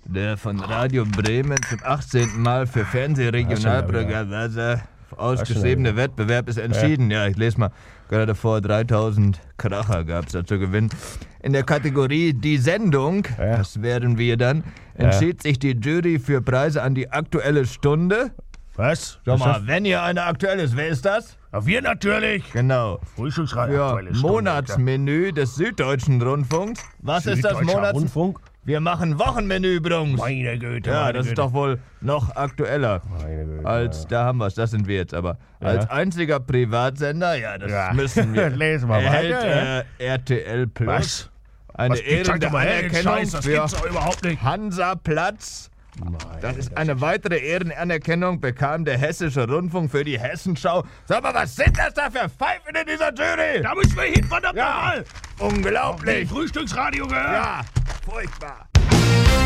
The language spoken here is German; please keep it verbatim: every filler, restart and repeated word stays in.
der von Radio Bremen zum achtzehnten Mal für Fernsehregionalprogramm ausgeschriebene Wettbewerb ist entschieden. Ja. ja, ich lese mal. Gerade vor dreitausend Kracher gab es da zu gewinnen. In der Kategorie Die Sendung, ja. das wären wir dann, entschied ja. sich die Jury für Preise an die Aktuelle Stunde. Was? Sag mal, wenn hier eine aktuell ist, wer ist das? Ja, wir natürlich. Genau. Frühstücksradio. Für Monatsmenü des Süddeutschen Rundfunks. Was ist das Monatsmenü? Wir machen Wochenmenü, Brungs. Meine Güte, Ja, meine das Güte. ist doch wohl noch aktueller. Meine Güte, als, ja. Da haben wir es, das sind wir jetzt aber. Ja. Als einziger Privatsender, ja, das Ja. müssen wir. Lesen wir erhält, weiter, äh, R T L Plus. Was? Eine Was? Zeig ehrende doch mal her, den Anerkennung Scheiß, das für gibt's doch überhaupt nicht. Hansaplatz. Meine Das ist Güte. eine weitere Ehrenanerkennung, bekam der Hessische Rundfunk für die Hessenschau. Sag mal, was sind das da für Pfeifen in dieser Jury? Da müssen wir hin, verdammt Ja, nochmal. unglaublich. Frühstücksradio gehört. Ja, furchtbar.